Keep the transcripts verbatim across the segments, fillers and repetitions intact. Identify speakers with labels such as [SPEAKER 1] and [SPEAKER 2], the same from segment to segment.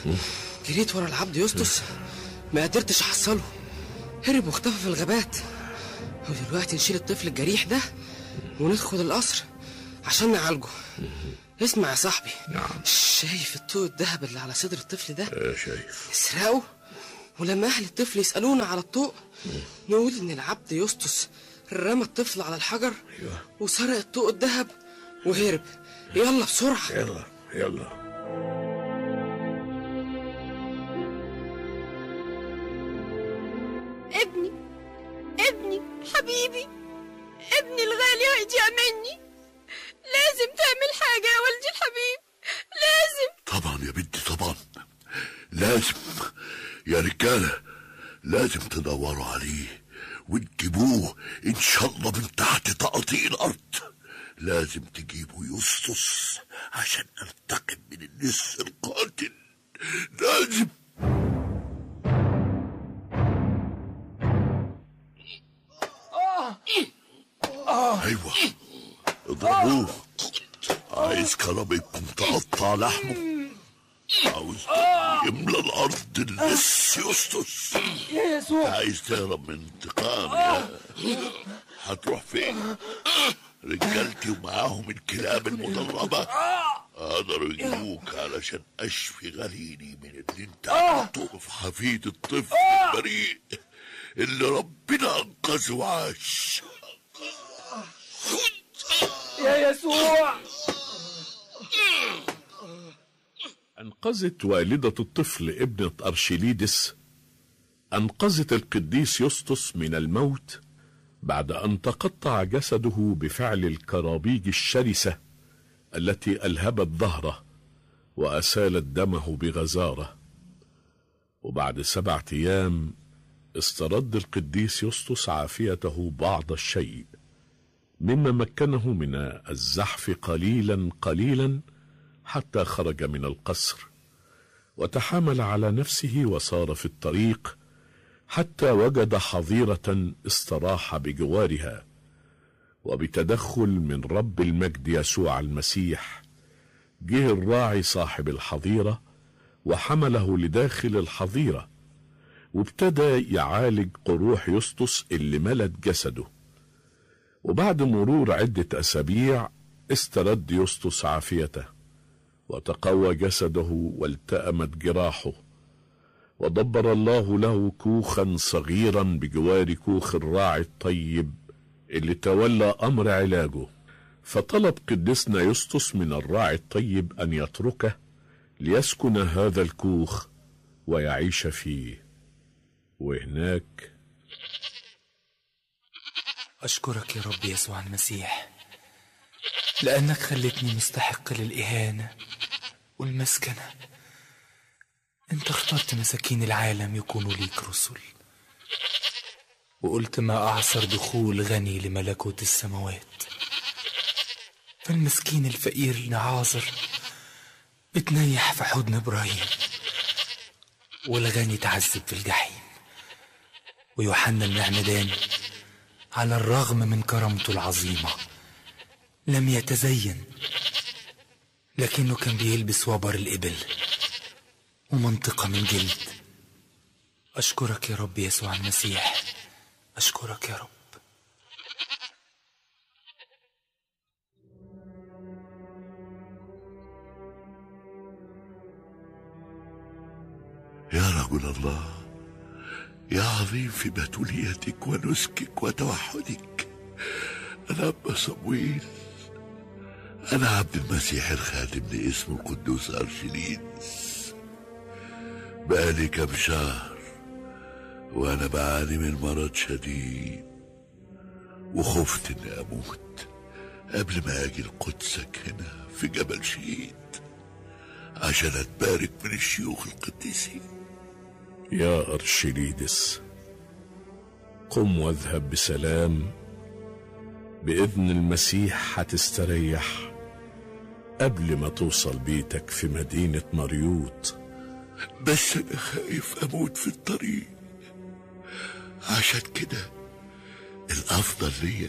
[SPEAKER 1] جريت ورا العبد يسطس، ما قدرتش احصله، هرب واختفى في الغابات. ودلوقتي نشيل الطفل الجريح ده وندخل القصر عشان نعالجه. اسمع يا صاحبي.
[SPEAKER 2] نعم.
[SPEAKER 1] شايف الطوق الذهب اللي على صدر الطفل ده؟
[SPEAKER 2] اه شايف.
[SPEAKER 1] نسرقه، ولما اهل الطفل يسألونا على الطوق نقول ان العبد يسطس رمى الطفل على الحجر وسرق الطوق الذهب وهرب. يلا بسرعة.
[SPEAKER 2] يلا يلا.
[SPEAKER 3] ابني ابني حبيبي، ابني الغالي هيضيع مني. لازم تعمل حاجة يا ولدي الحبيب، لازم.
[SPEAKER 2] طبعا يا بنتي طبعا لازم. يا رجالة لازم تدوروا عليه وتجيبوه ان شاء الله من تحت تقاطيع الارض. لازم تجيبوا يسطس عشان انتقم من اللص القاتل. لازم. ايوه اضربوه. عايز كرامتكم تقطع لحمه. عاوز يملى الارض اللص يسطس.
[SPEAKER 4] يا يسوع
[SPEAKER 2] عايز تهرب من انتقام يا هتروح فين؟ رجالتي ومعاهم الكلاب المدربة قدروا يجيبوك علشان اشفي غليلي من اللي انت عملته في حفيد الطفل البريء اللي ربنا انقذه وعاش.
[SPEAKER 4] يا يسوع.
[SPEAKER 5] أنقذت والدة الطفل ابنة أرشليدس، أنقذت القديس يسطس من الموت بعد أن تقطع جسده بفعل الكرابيج الشرسة التي ألهبت ظهره وأسالت دمه بغزارة. وبعد سبعة أيام استرد القديس يسطس عافيته بعض الشيء، مما مكنه من الزحف قليلا قليلا حتى خرج من القصر وتحامل على نفسه وصار في الطريق حتى وجد حظيرة استراح بجوارها. وبتدخل من رب المجد يسوع المسيح جه الراعي صاحب الحظيرة وحمله لداخل الحظيرة وابتدى يعالج قروح يسطس اللي ملت جسده. وبعد مرور عدة أسابيع استرد يسطس عافيته وتقوى جسده والتأمت جراحه، ودبر الله له كوخا صغيرا بجوار كوخ الراعي الطيب اللي تولى أمر علاجه. فطلب قدسنا يسطس من الراعي الطيب أن يتركه ليسكن هذا الكوخ ويعيش فيه. وهناك
[SPEAKER 6] أشكرك يا رب يسوع المسيح لأنك خلتني مستحق للإهانة والمسكنة. أنت اخترت مساكين العالم يكونوا ليك رسل، وقلت ما أعسر دخول غني لملكوت السماوات. فالمسكين الفقير النعاذر بتنيح في حضن إبراهيم، والغني تعذب في الجحيم. ويوحنا المعمدان على الرغم من كرامته العظيمة لم يتزين، لكنه كان بيلبس وبر الإبل ومنطقة من جلد. أشكرك يا رب يسوع المسيح، أشكرك يا رب.
[SPEAKER 2] يا رجل الله، يا عظيم في بتوليتك ونسكك وتوحدك، أنا أبا صمويل، أنا عبد المسيح الخادم لاسمه القدوس أرشليدس. بقالي كم شهر وأنا بعاني من مرض شديد، وخفت إني أموت قبل ما أجي لقدسك هنا في جبل شهيد عشان أتبارك من الشيوخ القديسين.
[SPEAKER 5] يا أرشليدس، قم واذهب بسلام، بإذن المسيح هتستريح قبل ما توصل بيتك في مدينة مريوط.
[SPEAKER 2] بس أنا خايف أموت في الطريق، عشان كده الأفضل ليا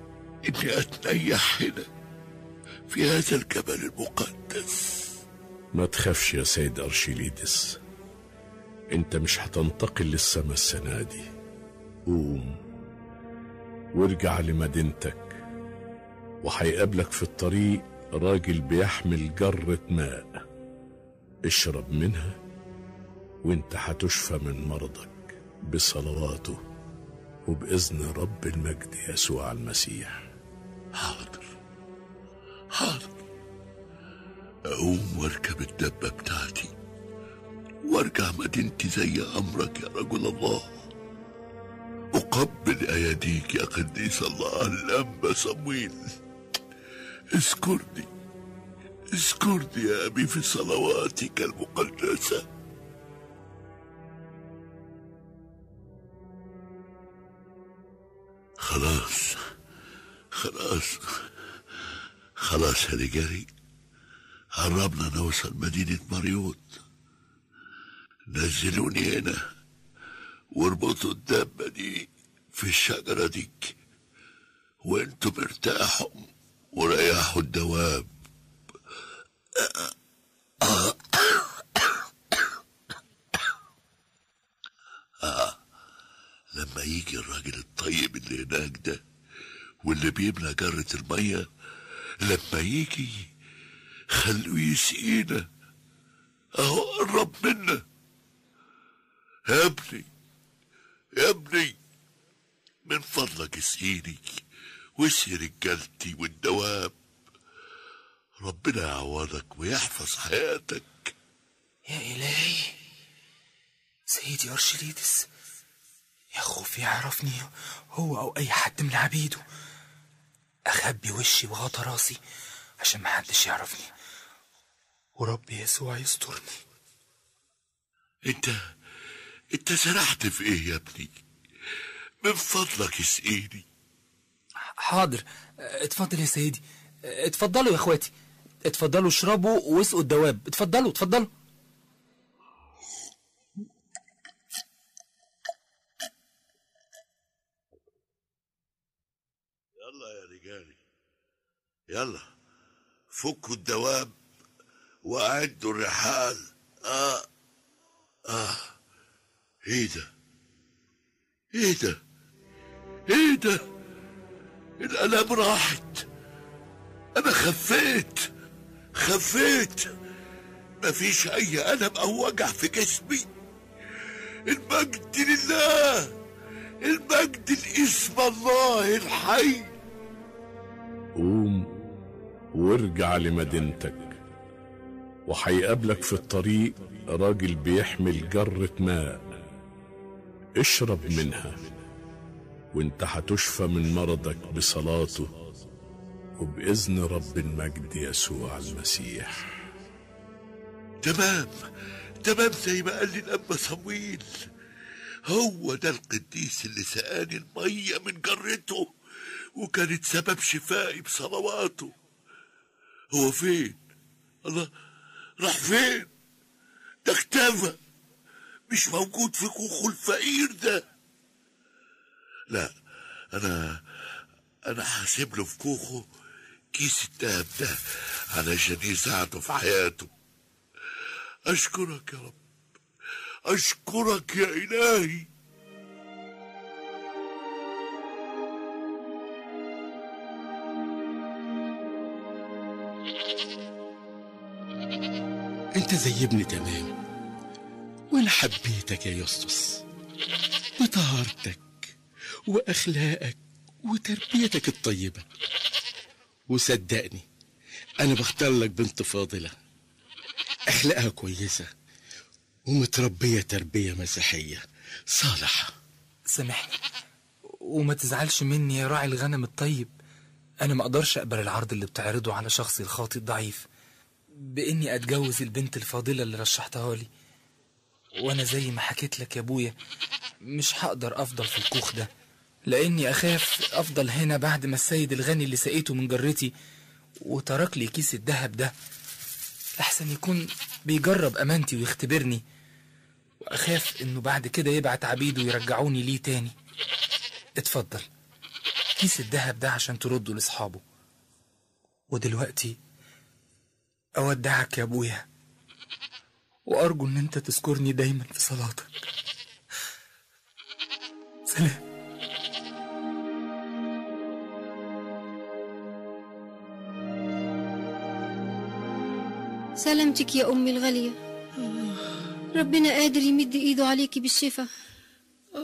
[SPEAKER 2] إني أتنيح هنا في هذا الجبل المقدس.
[SPEAKER 5] ما تخافش يا سيد أرشيليدس، انت مش هتنتقل للسما السنة دي. قوم وارجع لمدينتك، وهيقابلك في الطريق راجل بيحمل جرة ماء، اشرب منها وانت هتشفى من مرضك بصلواته وبإذن رب المجد يسوع المسيح.
[SPEAKER 2] حاضر حاضر، أقوم واركب الدبة بتاعتي وارجع مدينتي زي أمرك يا رجل الله. أقبل أيديك يا قديس الله الأنبا صمويل. اذكرني اذكرني يا أبي في صلواتك المقدسة. خلاص خلاص خلاص يا رجالي، قربنا نوصل مدينة مريوط. نزلوني هنا واربطوا الدابة دي في الشجرة دي، وانتم ارتاحوا وريحوا الدواب. آه. لما يجي الراجل الطيب اللي هناك ده واللي بيملى جرة المية، لما يجي خلوه يسقينا، اهو قرب منا. يا ابني يا ابني من فضلك اسقيني واسقي رجالتي والدواب. ربنا يعوضك ويحفظ حياتك.
[SPEAKER 6] يا إلهي، سيدي أرشيليدس، يا خوفي يعرفني هو أو أي حد من عبيده. أخبي وشي وغطى راسي عشان محدش يعرفني، وربي يسوع يسترني.
[SPEAKER 2] انت انت سرحت في ايه يا ابني؟ من فضلك اسقيني.
[SPEAKER 6] حاضر، اتفضل يا سيدي، اتفضلوا يا اخواتي، اتفضلوا اشربوا واسقوا الدواب، اتفضلوا اتفضلوا.
[SPEAKER 2] يلا يا رجالي، يلا فكوا الدواب وأعدوا الرحال. آه آه ايه ده ايه ده ايه ده الآلام راحت، أنا خفيت خفيت، مفيش أي ألم أو وجع في جسمي. المجد لله، المجد لاسم الله الحي.
[SPEAKER 5] قوم وارجع لمدينتك، وهيقابلك في الطريق راجل بيحمل جرة ماء، اشرب منها وانت هتشفى من مرضك بصلاته وبإذن رب المجد يسوع المسيح.
[SPEAKER 2] تمام تمام زي ما قال لي الأنبا صمويل، هو ده القديس اللي سقاني المية من جرته وكانت سبب شفائي بصلواته. هو فين؟ الله، راح فين؟ ده اختفى، مش موجود في كوخه الفقير ده. لا، انا انا هسيب له في كوخه كيس الدهب ده علشان يساعده في حياته. اشكرك يا رب، اشكرك يا الهي.
[SPEAKER 7] انت زي ابني تمام، وانا حبيتك يا يسطس بطهارتك واخلاقك وتربيتك الطيبة. وصدقني انا بختار لك بنت فاضلة اخلاقها كويسة ومتربية تربية مسيحية صالحة.
[SPEAKER 6] سامحني وما تزعلش مني يا راعي الغنم الطيب، انا ما اقدرش اقبل العرض اللي بتعرضه على شخصي الخاطئ الضعيف باني اتجوز البنت الفاضلة اللي رشحتها لي. وانا زي ما حكيت لك يا ابويا مش هقدر افضل في الكوخ ده، لاني اخاف افضل هنا بعد ما السيد الغني اللي سقيته من جرتي وترك لي كيس الذهب ده لحسن يكون بيجرب امانتي ويختبرني، واخاف انه بعد كده يبعت عبيده يرجعوني ليه تاني. اتفضل كيس الذهب ده عشان ترده لاصحابه. ودلوقتي اودعك يا ابويا وأرجو إن أنت تذكرني دايما في صلاتك. سلام.
[SPEAKER 3] سلامتك يا أمي الغالية، ربنا قادر يمد إيده عليكي بالشفا.